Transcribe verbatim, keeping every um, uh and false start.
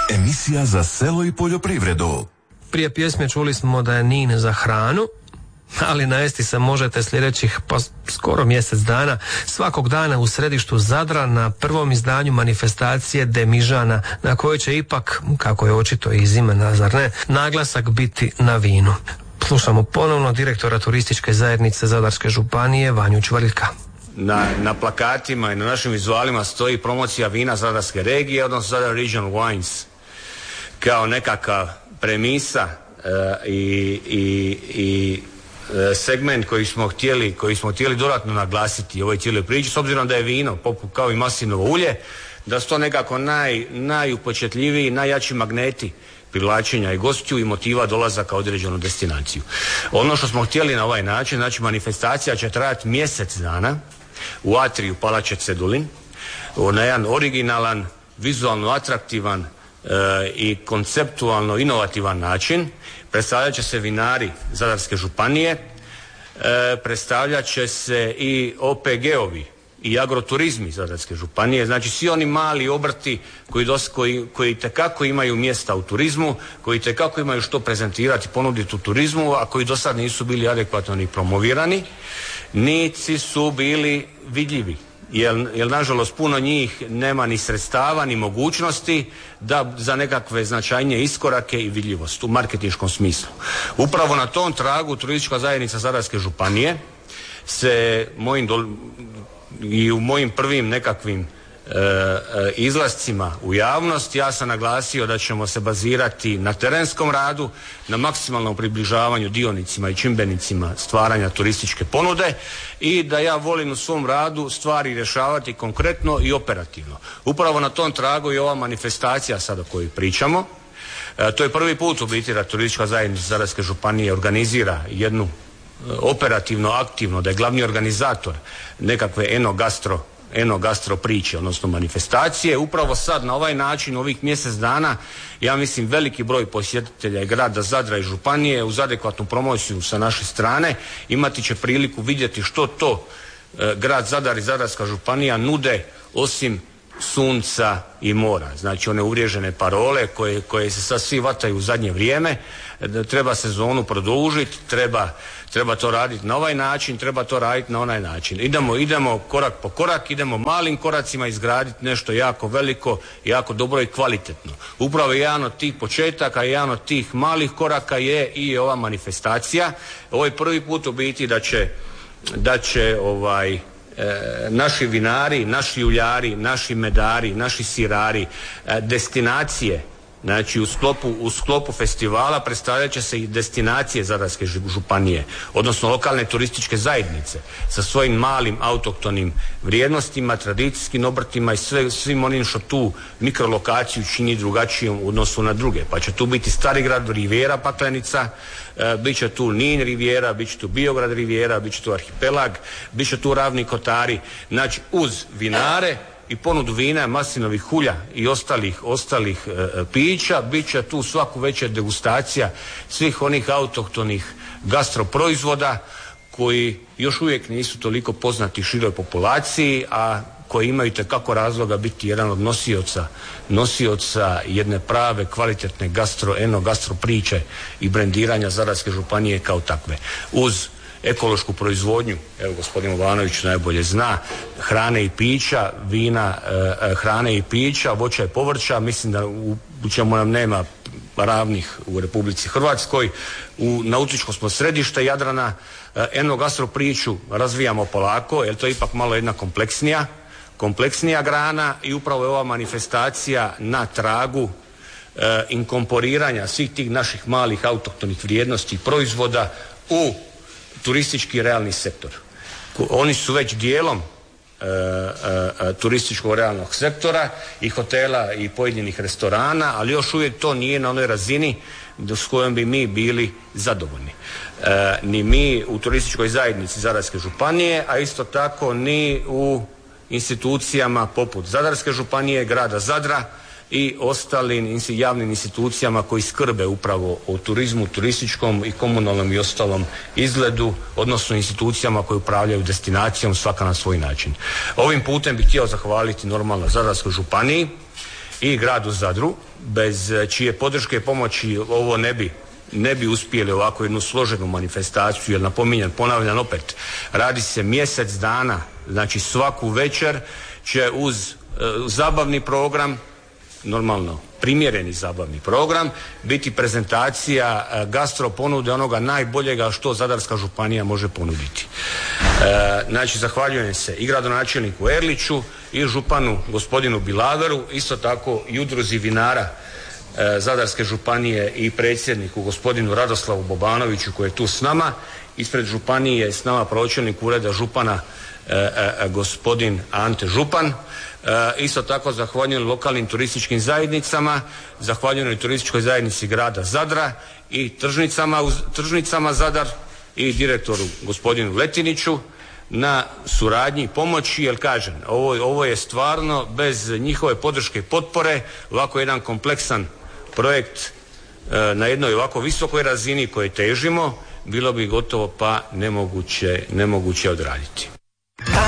Emisija za selo i poljoprivredu. Prije pjesme čuli smo da je Nin za hranu, ali najesti se možete sljedećih pa skoro mjesec dana, svakog dana u središtu Zadra na prvom izdanju manifestacije Demižana, na kojoj će ipak, kako je očito iz imena, zar ne, naglasak biti na vinu. Slušamo ponovno direktora turističke zajednice Zadarske županije Vanju Čvrljka. Na, na plakatima i na našim vizualima stoji promocija vina Zadarske regije, odnosno Zadar Regional Wines, kao nekakva premisa e, i, i, i segment koji smo htjeli, koji smo htjeli dodatno naglasiti u ovoj cijeloj priči, s obzirom da je vino, poput kao i maslinovo ulje, da su to nekako naj, najupečetljiviji, najjači magneti privlačenja i gostiju i motiva dolazaka u određenu destinaciju. Ono što smo htjeli na ovaj način, znači manifestacija će trajati mjesec dana u atriju Palače Cedulin, na jedan originalan, vizualno atraktivan e, i konceptualno inovativan način. Predstavljat će se vinari Zadarske županije, e, predstavljat će se i O P G-ovi i agroturizmi Zadarske županije, znači svi oni mali obrti koji, dos, koji, koji tekako imaju mjesta u turizmu, koji tekako imaju što prezentirati, ponuditi u turizmu, a koji do sad nisu bili adekvatno ni promovirani, niti su bili vidljivi. Jer, jer nažalost puno njih nema ni sredstava ni mogućnosti da za nekakve značajnije iskorake i vidljivost u marketinškom smislu. Upravo na tom tragu turistička zajednica Zadarske županije se mojim do, i u mojim prvim nekakvim e, e, izlascima u javnost ja sam naglasio da ćemo se bazirati na terenskom radu, na maksimalnom približavanju dionicima i čimbenicima stvaranja turističke ponude i da ja volim u svom radu stvari rješavati konkretno i operativno. Upravo na tom tragu i ova manifestacija sada o kojoj pričamo. E, to je prvi put u biti da turistička zajednica Zadarske županije organizira jednu operativno aktivno, da je glavni organizator nekakve eno-gastro eno-gastro priče, odnosno manifestacije. Upravo sad na ovaj način, ovih mjesec dana, ja mislim veliki broj posjetitelja i grada Zadra i županije uz adekvatnu promociju sa naše strane imati će priliku vidjeti što to e, grad Zadar i Zadarska županija nude osim sunca i mora. Znači one uvriježene parole koje, koje se sad svi vataju u zadnje vrijeme, da treba sezonu produžiti, treba, treba to raditi na ovaj način, treba to raditi na onaj način. Idemo, idemo korak po korak, idemo malim koracima izgraditi nešto jako veliko, jako dobro i kvalitetno. Upravo jedan od tih početaka, jedan od tih malih koraka je i ova manifestacija. Ovo je prvi put u biti da će, da će ovaj, E, naši vinari, naši uljari, naši medari, naši sirari, e, destinacije, znači u sklopu, u sklopu festivala predstavljat će se i destinacije Zadarske županije, odnosno lokalne turističke zajednice sa svojim malim autohtonim vrijednostima, tradicijskim obrtima i sve, svim onim što tu mikrolokaciju čini drugačijom u odnosu na druge. Pa će tu biti Starigrad, Rivijera Paklenica, e, bit će tu Nin Rivijera, bit će tu Biograd Rivijera, bit će tu Arhipelag, bit će tu Ravni Kotari. Znači uz vinare i ponudu vina, maslinovih ulja i ostalih, ostalih e, pića, bit će tu svaku večer degustacija svih onih autohtonih gastroproizvoda koji još uvijek nisu toliko poznati široj populaciji, a koji imaju itekako razloga biti jedan od nosioca, nosioca jedne prave, kvalitetne gastro, eno gastro priče i brendiranja Zadarske županije kao takve. Uz ekološku proizvodnju, evo gospodin Ivanović najbolje zna, hrane i pića, vina, e, hrane i pića, voća i povrća, mislim da u, u čemu nam nema ravnih u Republici Hrvatskoj. U nautičko smo središte Jadrana, e, eno gastro priču razvijamo polako, jer to je ipak malo jedna kompleksnija, kompleksnija grana i upravo je ova manifestacija na tragu e, inkorporiranja svih tih naših malih autohtonih vrijednosti i proizvoda u turistički realni sektor. Oni su već dijelom e, e, turističkog realnog sektora i hotela i pojedinih restorana, ali još uvijek to nije na onoj razini s kojom bi mi bili zadovoljni. E, ni mi u turističkoj zajednici Zadarske županije, a isto tako ni u institucijama poput Zadarske županije, grada Zadra i ostalim javnim institucijama koji skrbe upravo o turizmu, turističkom i komunalnom i ostalom izgledu, odnosno institucijama koje upravljaju destinacijom svaka na svoj način. Ovim putem bih htio zahvaliti normalno Zadarskoj županiji i gradu Zadru, bez čije podrške i pomoći ovo ne bi ne bi uspjeli ovako jednu složenu manifestaciju, jer napominjem, ponavljam opet, radi se mjesec dana, znači svaku večer će uz e, zabavni program, normalno primjereni zabavni program, biti prezentacija e, gastro ponude onoga najboljega što Zadarska županija može ponuditi. E, znači zahvaljujem se i gradonačelniku Erliću i županu gospodinu Bilaveru, isto tako i udruzi vinara Zadarske županije i predsjedniku gospodinu Radoslavu Bobanoviću koji je tu s nama. Ispred županije je s nama pročelnik ureda župana e, e, gospodin Ante Župan. E, isto tako zahvaljujem lokalnim turističkim zajednicama, zahvaljujem turističkoj zajednici grada Zadra i tržnicama, tržnicama Zadar i direktoru gospodinu Letiniću na suradnji i pomoći, jer kažem, ovo, ovo je stvarno bez njihove podrške i potpore ovako jedan kompleksan projekt e, na jednoj ovako visokoj razini koje težimo bilo bi gotovo pa nemoguće, nemoguće odraditi.